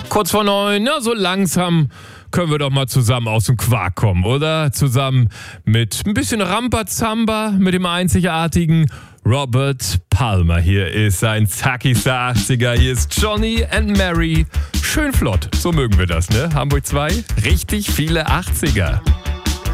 Kurz vor 9, na, so langsam können wir doch mal zusammen aus dem Quark kommen, oder? Zusammen mit ein bisschen Rambazamba, mit dem einzigartigen Robert Palmer. Hier ist sein zackigster 80er. Hier ist Johnny and Mary. Schön flott, so mögen wir das, ne? Hamburg 2, richtig viele 80er.